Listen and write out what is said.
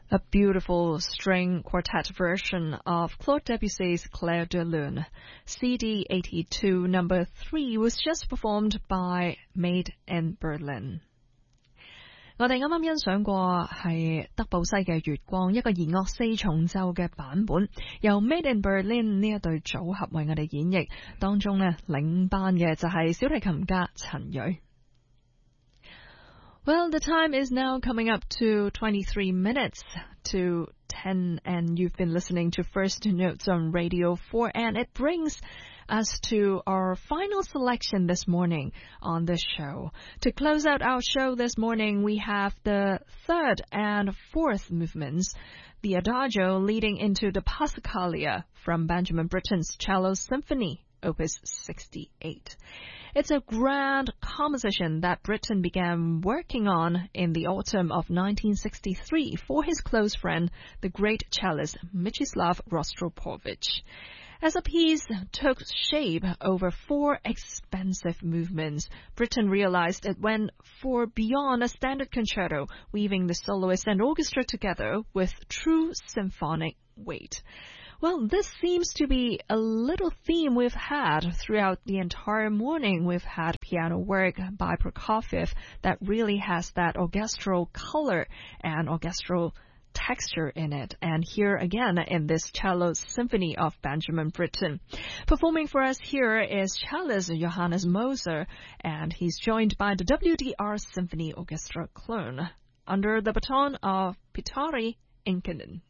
A beautiful string quartet version of Claude Debussy's Clair de Lune. CD 82 number 3 was just performed by Made in Berlin. 我哋啱啱欣賞過係德布西嘅月光，一個弦樂四重奏嘅版本，由 Made in Berlin 呢一對組合為我哋演繹，當中呢領班嘅就係小提琴家陳蕊。Well, the time is now coming up to 23 minutes to 10, and you've been listening to First Notes on Radio 4, and it brings us to our final selection this morning on this show. To close out our show this morning, we have the third and fourth movements, the Adagio leading into the Passacaglia from Benjamin Britten's Cello Symphony, Opus 68. It's a grand composition that Britten began working on in the autumn of 1963 for his close friend, the great cellist Mstislav Rostropovich. As a piece took shape over 4 expensive movements, Britten realized it went for beyond a standard concerto, weaving the soloist and orchestra together with true symphonic weight. Well, this seems to be a little theme we've had throughout the entire morning. We've had piano work by Prokofiev that really has that orchestral color and orchestral texture in it. And here again in this cello symphony of Benjamin Britten. Performing for us here is cellist Johannes Moser, and he's joined by the WDR Symphony Orchestra Cologne under the baton of Piotr Inkinen.